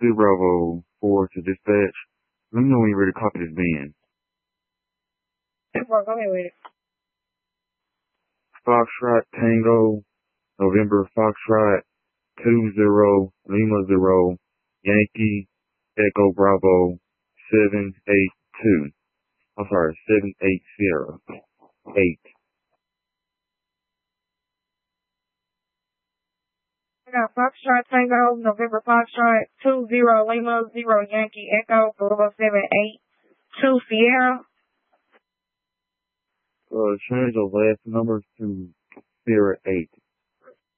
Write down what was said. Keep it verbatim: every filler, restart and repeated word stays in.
two Bravo four to dispatch. Let me know when you're ready to copy this band. Go ahead with it. Foxtrot Tango, November Foxtrot, two zero, Lima zero, Yankee, Echo Bravo, seven eight two. I'm sorry, seven eight zero, eight. I got Foxtrot Tango, November Foxtrot, two zero, Lima zero, Yankee, Echo, Bravo seven eight two, Sierra. Uh, change the last number to Sierra eight.